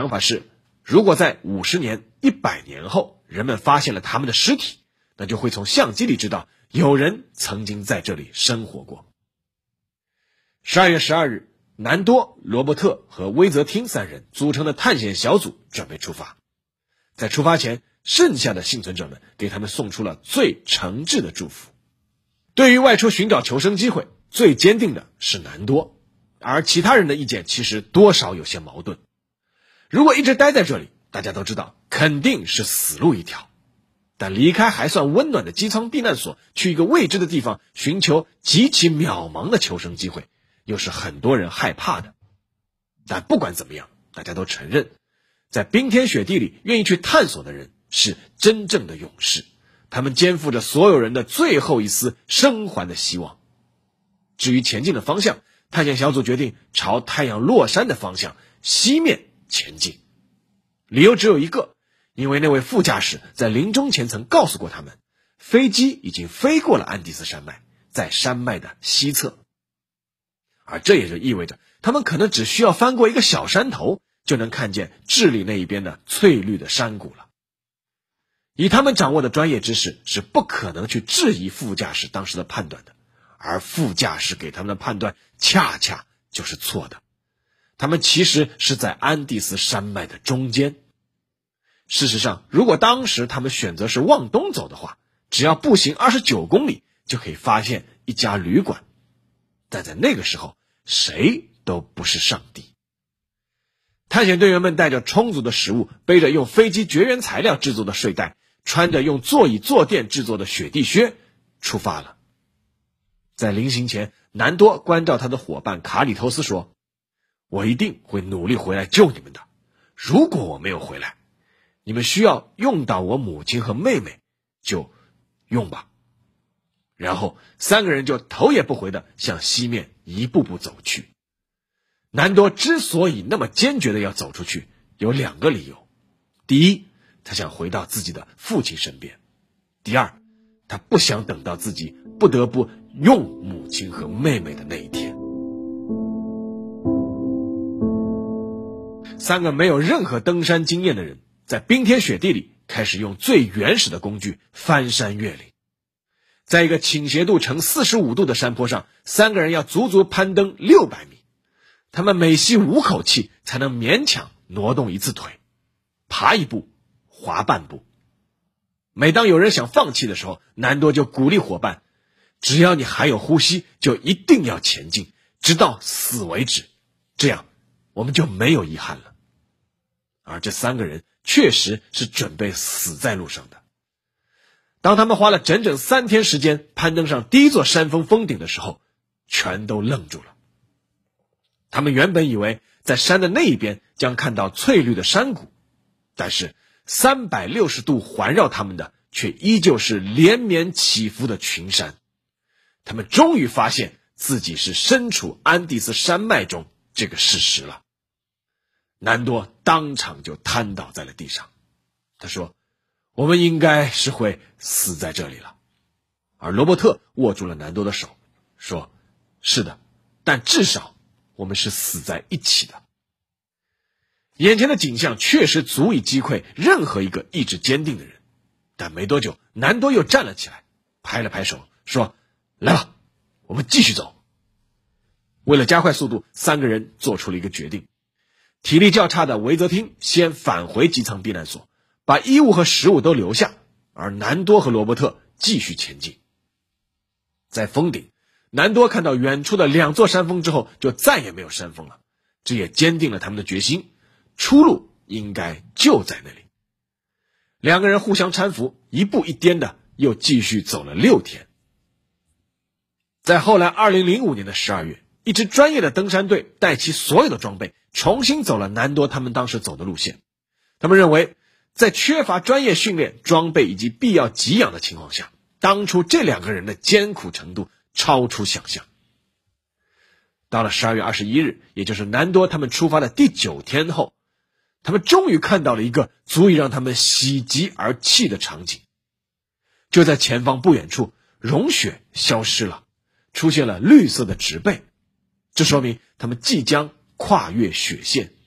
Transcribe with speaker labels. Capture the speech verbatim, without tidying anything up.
Speaker 1: 想法是，如果在五十年、一百年后，人们发现了他们的尸体，那就会从相机里知道有人曾经在这里生活过。十二月十二日，南多、罗伯特和威泽汀三人组成的探险小组准备出发。在出发前，剩下的幸存者们给他们送出了最诚挚的祝福。对于外出寻找求生机会，最坚定的是南多，而其他人的意见其实多少有些矛盾。如果一直待在这里，大家都知道肯定是死路一条，但离开还算温暖的机舱避难所，去一个未知的地方寻求极其渺茫的求生机会，又是很多人害怕的。但不管怎么样，大家都承认，在冰天雪地里愿意去探索的人是真正的勇士，他们肩负着所有人的最后一丝生还的希望。至于前进的方向，探险小组决定朝太阳落山的方向西面前进。理由只有一个，因为那位副驾驶在临终前曾告诉过他们，飞机已经飞过了安第斯山脉，在山脉的西侧。而这也就意味着他们可能只需要翻过一个小山头，就能看见智利那一边的翠绿的山谷了。以他们掌握的专业知识，是不可能去质疑副驾驶当时的判断的，而副驾驶给他们的判断恰恰就是错的。他们其实是在安第斯山脉的中间。事实上，如果当时他们选择是往东走的话，只要步行二十九公里就可以发现一家旅馆。但在那个时候，谁都不是上帝。探险队员们带着充足的食物，背着用飞机绝缘材料制作的睡袋，穿着用座椅坐垫制作的雪地靴，出发了。在临行前，南多关照他的伙伴卡里托斯说，我一定会努力回来救你们的，如果我没有回来，你们需要用到我母亲和妹妹，就用吧。然后三个人就头也不回地向西面一步步走去。南多之所以那么坚决地要走出去，有两个理由。第一，他想回到自己的父亲身边；第二，他不想等到自己不得不用母亲和妹妹的那一天。三个没有任何登山经验的人，在冰天雪地里开始用最原始的工具翻山越岭。在一个倾斜度呈四十五度的山坡上，三个人要足足攀登六百米。他们每吸五口气才能勉强挪动一次腿，爬一步，滑半步。每当有人想放弃的时候，南多就鼓励伙伴，只要你还有呼吸，就一定要前进，直到死为止，这样我们就没有遗憾了。而这三个人确实是准备死在路上的。当他们花了整整三天时间攀登上第一座山峰峰顶的时候，全都愣住了。他们原本以为在山的那一边将看到翠绿的山谷，但是三百六十度环绕他们的却依旧是连绵起伏的群山。他们终于发现自己是身处安第斯山脉中这个事实了。南多当场就瘫倒在了地上。他说，我们应该是会死在这里了。而罗伯特握住了南多的手，说，是的，但至少我们是死在一起的。眼前的景象确实足以击溃任何一个意志坚定的人，但没多久，南多又站了起来，拍了拍手，说，来吧，我们继续走。为了加快速度，三个人做出了一个决定。体力较差的维泽汀先返回机舱避难所，把衣物和食物都留下，而南多和罗伯特继续前进。在峰顶，南多看到远处的两座山峰之后，就再也没有山峰了，这也坚定了他们的决心，出路应该就在那里。两个人互相搀扶，一步一颠的又继续走了六天。在后来二零零五年的十二月，一支专业的登山队带齐所有的装备，重新走了南多他们当时走的路线。他们认为，在缺乏专业训练、装备以及必要给养的情况下，当初这两个人的艰苦程度超出想象。到了十二月二十一日，也就是南多他们出发的第九天后，他们终于看到了一个足以让他们喜极而泣的场景。就在前方不远处，融雪消失了，出现了绿色的植被，这说明他们即将跨越雪线，